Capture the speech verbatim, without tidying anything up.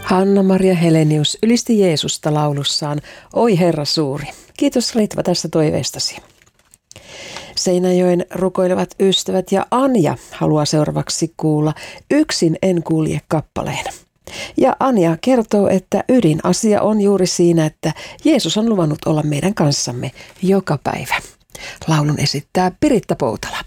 Hanna-Maria Helenius ylisti Jeesusta laulussaan Oi Herra suuri. Kiitos Ritva tästä toiveestasi. Seinäjoen rukoilevat ystävät ja Anja haluaa seuraavaksi kuulla Yksin en kulje kappaleen. Ja Anja kertoo, että ydinasia on juuri siinä, että Jeesus on luvannut olla meidän kanssamme joka päivä. Laulun esittää Piritta Poutala.